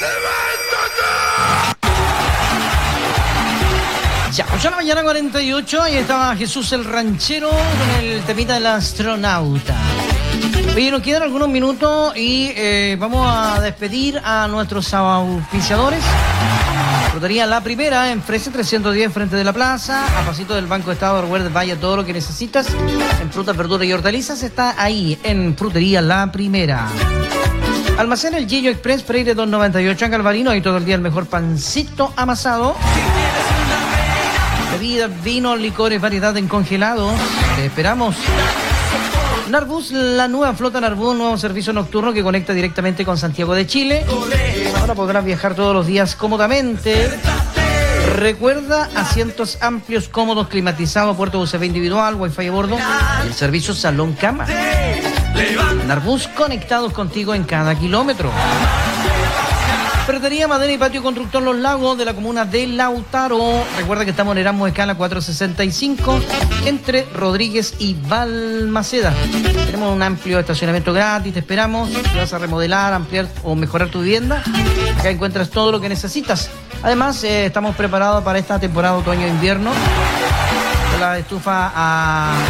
Ya, 8 de la mañana 48, ahí estaba Jesús el Ranchero con el temita del astronauta. Oye, nos quedan algunos minutos y vamos a despedir a nuestros auspiciadores. Frutería La Primera, en Frese 310, frente de la plaza, a pasito del Banco de Estado, recuerda, vaya todo lo que necesitas en frutas, verduras y hortalizas, está ahí, en Frutería La Primera. Almacén El Gillo Express, Freire 298 en Galvarino, ahí todo el día el mejor pancito amasado. Bebidas, vinos, licores, variedad en congelados. Te esperamos. Narbus, la nueva flota Narbus, nuevo servicio nocturno que conecta directamente con Santiago de Chile. Ahora podrás viajar todos los días cómodamente. Recuerda, asientos amplios, cómodos, climatizados, puerto USB individual, wifi a bordo y el servicio salón cama. Narbus, conectados contigo en cada kilómetro. Ferretería, Madera y Patio Constructor Los Lagos de la comuna de Lautaro. Recuerda que estamos en Erasmus Escala 465 entre Rodríguez y Balmaceda. Tenemos un amplio estacionamiento gratis, te esperamos. Si vas a remodelar, ampliar o mejorar tu vivienda, acá encuentras todo lo que necesitas. Además, estamos preparados para esta temporada otoño-invierno. La estufa a